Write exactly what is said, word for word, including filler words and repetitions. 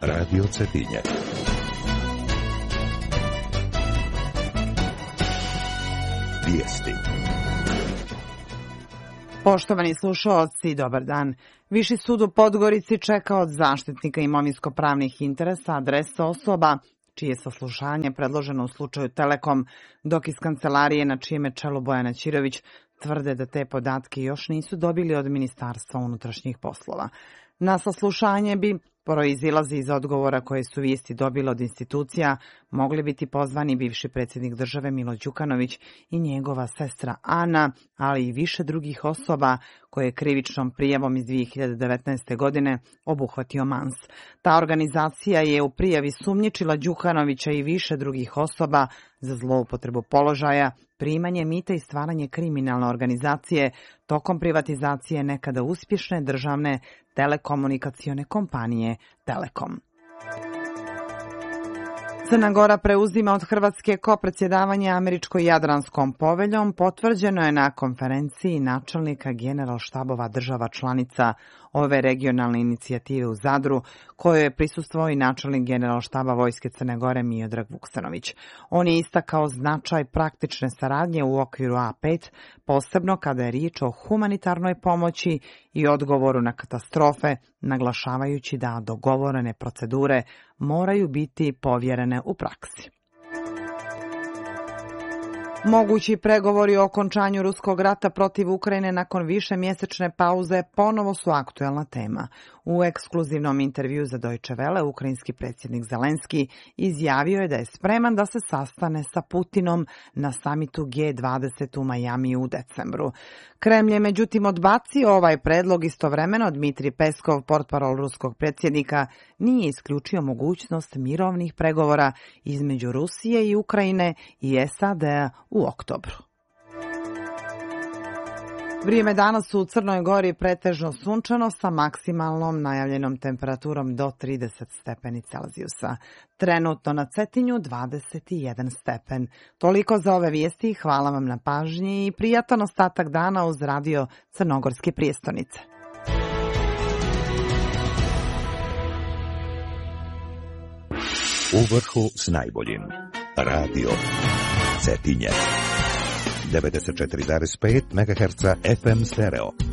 Radio Cetinje. Vijesti. Poštovani slušaoci, dobar dan. Viši sud u Podgorici čeka od zaštitnika imovinsko-pravnih interesa adrese osoba čije saslušanje predloženo u slučaju Telekom, dok iz kancelarije na čijem je čelu Bojana Ćirović tvrde da te podatke još nisu dobili od Ministarstva unutrašnjih poslova. Na saslušanje bi, proizilazi iz odgovora koje su vijesti dobile od institucija, mogli biti pozvani bivši predsjednik države Milo Đukanović i njegova sestra Ana, ali i više drugih osoba koje je krivičnom prijavom iz dvije hiljade devetnaeste. godine obuhvatio Mans. Ta organizacija je u prijavi sumnjičila Đukanovića i više drugih osoba za zloupotrebu položaja, primanje mita i stvaranje kriminalne organizacije tokom privatizacije nekada uspješne državne telekomunikacione kompanije Telekom. Crna Gora preuzima od Hrvatske kopredsjedavanje Američko-Jadranskom poveljom, potvrđeno je na konferenciji načelnika generalštabova država članica ove regionalne inicijative u Zadru, kojoj je prisustvovao i načelnik generalštaba Vojske Crne Gore Miodrag Vuksanović. On je istakao značaj praktične saradnje u okviru A pet, posebno kada je riječ o humanitarnoj pomoći i odgovoru na katastrofe, naglašavajući da dogovorene procedure moraju biti povjerene u praksi. Mogući pregovori o okončanju ruskog rata protiv Ukrajine nakon višemjesečne pauze ponovo su aktuelna tema. U ekskluzivnom intervju za Deutsche Welle ukrajinski predsjednik Zelenski izjavio je da je spreman da se sastane sa Putinom na samitu G dvadeset u Majamiju u decembru. Kremlj je međutim odbacio ovaj predlog, istovremeno Dmitrij Peskov, portparol ruskog predsjednika, nije isključio mogućnost mirovnih pregovora između Rusije i Ukrajine i S A D-a u oktobru. Vrijeme danas u Crnoj Gori pretežno sunčano sa maksimalnom najavljenom temperaturom do trideset stepeni Celzijusa. Trenutno na Cetinju dvadeset jedan stepen. Toliko za ove vijesti, hvala vam na pažnji i prijatan ostatak dana uz radio Crnogorske prijestolnice. U vrhu s najboljim. Radio Cetinje. devedeset četiri zarez pet megaherca F M stereo.